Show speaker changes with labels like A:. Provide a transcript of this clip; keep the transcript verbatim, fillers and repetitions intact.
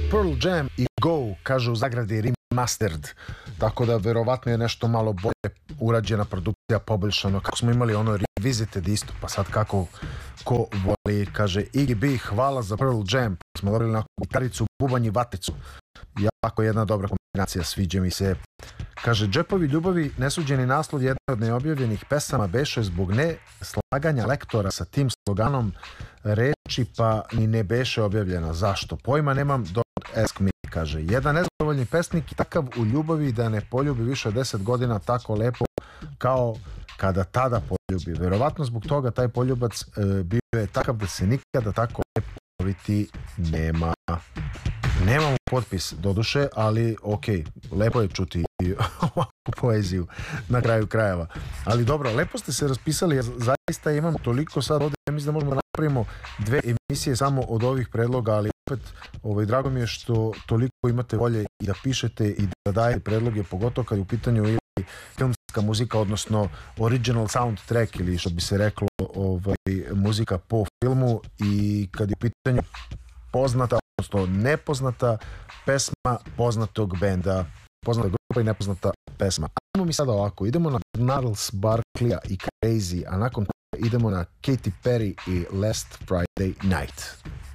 A: Pearl Jam i Go, kaže u zagradi remastered, tako da verovatno je nešto malo bolje urađena produkcija, poboljšano, kako smo imali ono revisited isto, pa sad kako ko voli, kaže Iggy B, hvala za Pearl Jam, smo dobili na gitaricu, bubanj i vaticu, jako jedna dobra kombinacija, sviđa mi se. Kaže, Džepovi ljubavi, nesuđeni naslov jedne od neobjavljenih pesama beše zbog ne slaganja lektora sa tim sloganom reči, pa ni ne beše objavljena. Zašto? Pojma nemam, don't ask me, kaže. Jedan nezadovoljni pesnik i takav u ljubavi da ne poljubi više od deset godina tako lepo kao kada tada poljubi. Verovatno zbog toga taj poljubac e, bio je takav da se nikada tako lepo poljubiti nema. Nemamo potpis doduše, ali ok, lepo je čuti ovakvu poeziju na kraju krajeva. Ali dobro, lepo ste se raspisali, jer zaista imam toliko sad ovdje, mislim da možemo da napravimo dve emisije samo od ovih predloga, ali opet ovaj, drago mi je što toliko imate volje i da pišete i da dajete predloge, pogotovo kad je u pitanju ili filmska muzika, odnosno original soundtrack ili što bi se reklo ovaj, muzika po filmu, i kad je u pitanju poznata, odnosno nepoznata pesma poznatog benda, poznata grupa i nepoznata pesma. Ajmo mi sada ovako, idemo na Gnarls Barkleya i Crazy, a nakon toga idemo na Katy Perry i Last Friday Night.